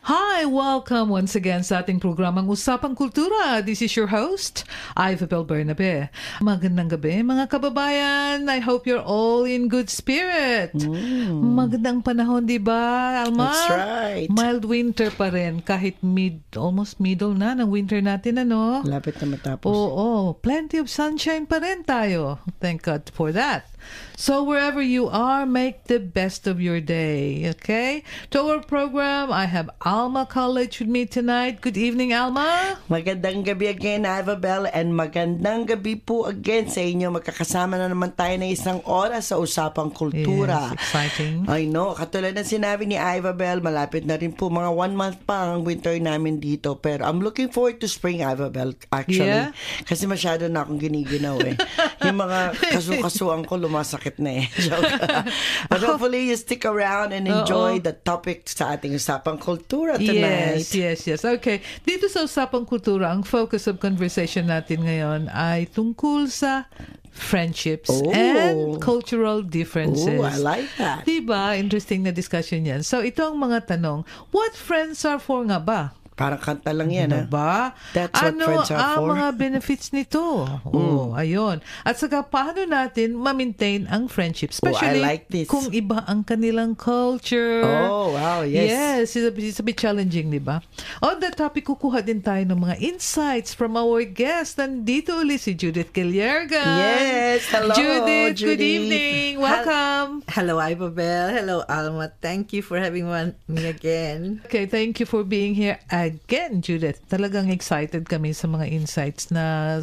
Hi, welcome once again sa ating programang Usapang Kultura. This is your host, Ivabel Bernabe. Magandang gabi, mga kababayan. I hope you're all in good spirit. Magandang panahon, di ba, Alma? That's right. Mild winter pa rin, kahit almost middle na ng winter natin, ano? Lapit na matapos. Oo, plenty of sunshine pa rin tayo. Thank God for that. So wherever you are, make the best of your day, okay? To our program, I have Alma College with me tonight. Good evening, Alma. Magandang gabi again, Ivabel, and magandang gabi po again sa inyo. Magkakasama na naman tayo na isang oras sa Usapang Kultura. Yes, exciting. I know, katulad ng sinabi ni Ivabel, malapit na rin po, mga 1 month pa ang winter namin dito. Pero I'm looking forward to spring, Ivabel, actually. Yeah? Kasi masyado na akong giniginaw eh. Yung mga kasu-kasuan ko, lumasakit na eh. Joke. But hopefully you stick around and enjoy the topic sa ating Usapang Kultura tonight. Yes. Okay. Dito sa Usapang Kultura, ang focus of conversation natin ngayon ay tungkol sa friendships and cultural differences. I like that. Diba? Interesting na discussion yan. So, ito ang mga tanong. What friends are for nga ba? Parang kanta lang yan, ano ba? That's what friends are for. Ano ang mga benefits nito? Ayun. At saka, paano natin ma-maintain ang friendship? Especially I like this. Kung iba ang kanilang culture. Oh, wow, yes. Yes, it's a bit challenging, di ba? On that topic, kukuha din tayo ng mga insights from our guest. Nandito ulit si Judith Giliergan. Yes, hello, Judith, good evening. Welcome. Hello, Ivabel. Hello, Alma. Thank you for having me again. Okay, thank you for being here again, Judith. Talagang excited kami sa mga insights na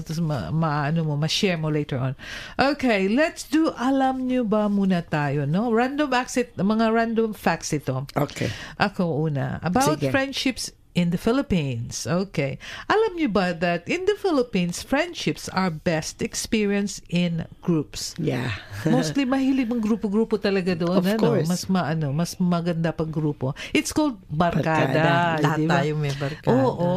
ma-share mo later on. Okay, let's do alam nyo ba muna tayo, no? Mga random facts ito. Okay. Ako una. About Sige. friendships in the Philippines. Okay. Alam niyo ba that in the Philippines, friendships are best experienced in groups? Yeah. Mostly mahilig mga grupo-grupo talaga doon. Of course. Mas maganda pag grupo. It's called barkada. Lahat diba? tayo may barkada.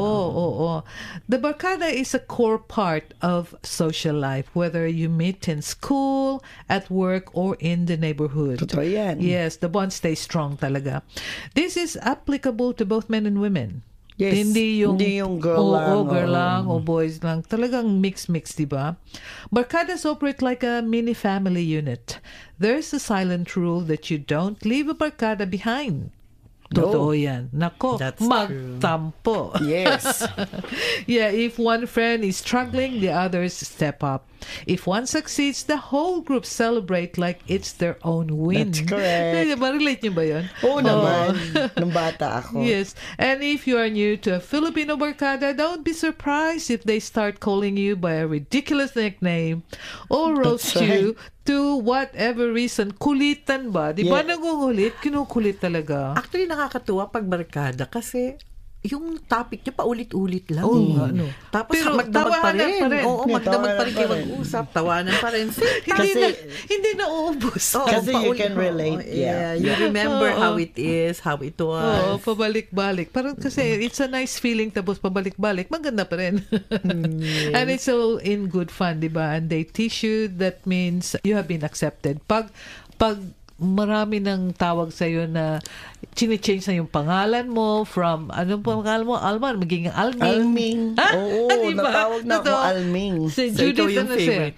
Oo. The barkada is a core part of social life, whether you meet in school, at work, or in the neighborhood. Totoo yan. Yes, the bond stays strong talaga. This is applicable to both men and women. Yes. Hindi yung girl lang. girl lang o boys lang. Talagang mix, di ba? Barkadas operate like a mini family unit. There's a silent rule that you don't leave a barkada behind. Totoo yan. Nako, That's magtampo. Yes. Yeah, if one friend is struggling, the others step up. If one succeeds, the whole group celebrate like it's their own win. That's correct. Ma-relate niyo ba yun? Oo naman. Nung bata ako. Yes. And if you are new to a Filipino barkada, don't be surprised if they start calling you by a ridiculous nickname or roast you to whatever reason. Kulitan ba? Di ba nangungulit? Kinukulit talaga. Actually, nakakatuwa pag barkada kasi yung topic niya paulit-ulit lang. Ano? Tapos Pero magdamag pa tawanan rin. pa rin. Oo, magdamag pa rin kayo Tawanan pa rin. mag-usap. Tawanan pa rin. Hindi na uubos. Oo, Kasi you paulit- can relate. Oo, yeah. You remember how it is, how it was. Pabalik-balik. Parang kasi it's a nice feeling tapos pabalik-balik. Maganda pa rin. Yes. And it's all in good fun, di ba? And they teach you that means you have been accepted. Pag marami ng tawag sa'yo na chine-change na yung pangalan mo from, anong pangalan mo? Alman, magiging Alming. Alming. Ha? Oo, Diba? natawag na ako Totoo. Alming. Si So, Judith, ikaw yung ano siya? favorite.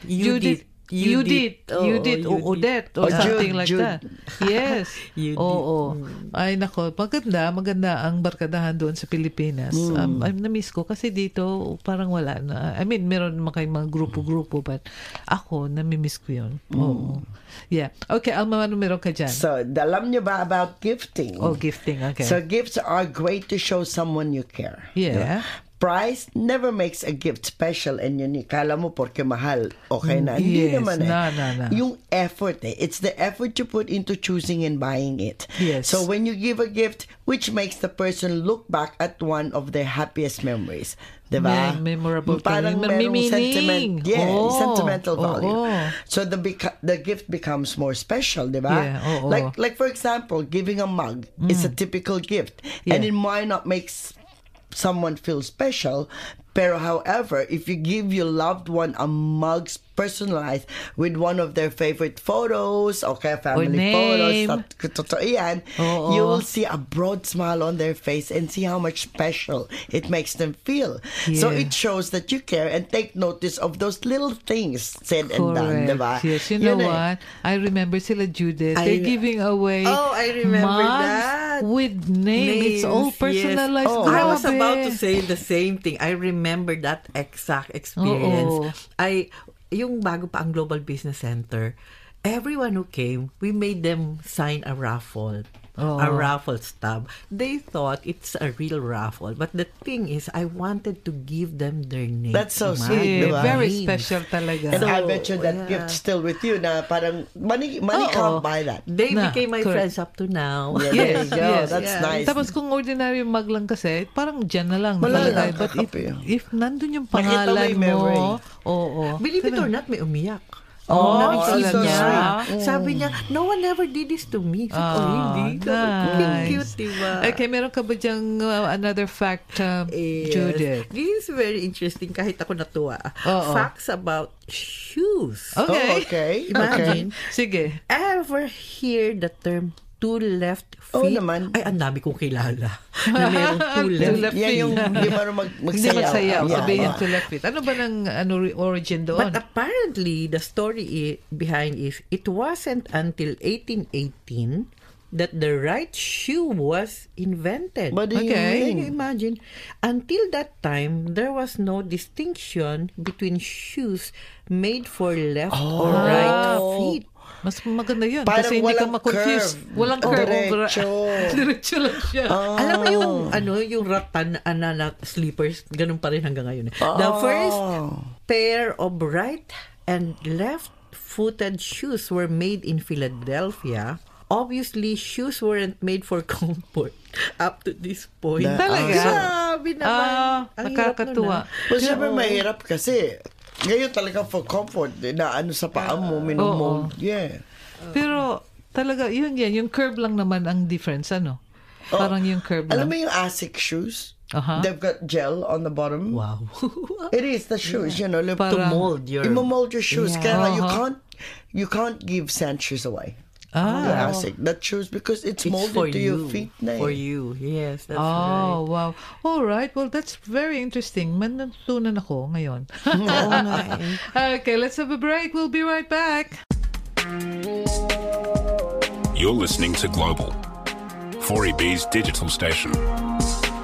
Judith. Odette, or Oh, something Jude, like Jude. that. Yes. Judith. Oo. Ay, nako. Maganda ang barkadahan doon sa Pilipinas. Na-miss ko kasi dito parang wala na. I mean, meron naman kayong mga grupo-grupo, but ako, nami-miss ko yun. Oo. Yeah. Okay, Alma, ano meron ka dyan? So, alam niyo ba about gifting? Gifting. Okay. So, gifts are great to show someone you care. Yeah. Price never makes a gift special and unique. Kala mo porque mahal, okay na. Hindi Yes. naman eh. No. Yung effort eh. It's the effort you put into choosing and buying it. Yes. So when you give a gift, which makes the person look back at one of their happiest memories. Diba? Memorable. Parang merong sentiment. Yeah, sentimental value. Oo. So the gift becomes more special, diba? Yeah, oo. Like for example, giving a mug is a typical gift. Yeah. And it might not make someone feel special. Pero however, if you give your loved one a mug personalized with one of their favorite photos, okay, family photos, totoo yan, you will see a broad smile on their face and see how much special it makes them feel. So it shows that you care and take notice of those little things said and done, diba? Yes, you know what? I remember sila Judith. They're giving away I remember mugs that. with names. It's all personalized. Yes. I was about to say the same thing. I remember that exact experience. Yung bago pa ang Global Business Center, everyone who came, we made them sign a raffle. A raffle stub. They thought it's a real raffle. But the thing is, I wanted to give them their name. That's so sweet, diba? Very special talaga. And I bet you that gift still with you na parang money can't buy that. They became my friends up to now. Yes, that's nice. Tapos kung ordinary mug lang kasi, parang dyan na lang. Wala But if nandun yung pangalan mo, believe it or not, may umiyak. So niya. Sabi niya, no one ever did this to me. Really? Nice. Cute, diba? Okay, meron ka ba dyang another fact, Judith? This is very interesting. Kahit ako natuwa. Facts about shoes. Okay. Imagine. Sige. Ever hear the term two left feet? Naman. Ay, ang dami kong kilala na merong two left feet. Yung hindi marunong magsayaw. Sabihin two left feet. Ano ba ng origin doon? But apparently, the story behind is, it wasn't until 1818 that the right shoe was invented. But Can you imagine? Until that time, there was no distinction between shoes made for left or right feet. Mas maganda yun. Parang kasi hindi ka ma-confuse. Walang curve. Diretso lang siya. Alam mo yung rattan na slippers, ganun pa rin hanggang ngayon. The first pair of right and left-footed shoes were made in Philadelphia. Obviously, shoes weren't made for comfort up to this point. Talaga? Grabe naman. Nakakatuwa. Well, syempre mahirap kasi ngayon talaga for comfort na sa paa mo, minumog. Yeah. Pero talaga, yung curve lang naman ang difference, ano? Parang yung curve lang. Alam mo yung ASIC shoes? They've got gel on the bottom. Wow. It is the shoes, to mold your... mold your shoes. Kaya you can't give sand shoes away. The ASIC. That shoes because it's molded to your feet. For you. Yes, that's right. Wow. All right. Well, that's very interesting. Natutunan ako ngayon. Okay, let's have a break. We'll be right back. You're listening to Global, 4EB's digital station.